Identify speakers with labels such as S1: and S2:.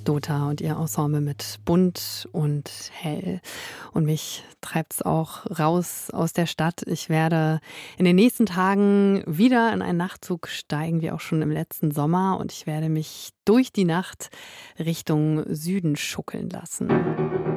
S1: Dota und ihr Ensemble mit bunt und hell. Und mich treibt's auch raus aus der Stadt. Ich werde in den nächsten Tagen wieder in einen Nachtzug steigen, wie auch schon im letzten Sommer. Und ich werde mich durch die Nacht Richtung Süden schuckeln lassen.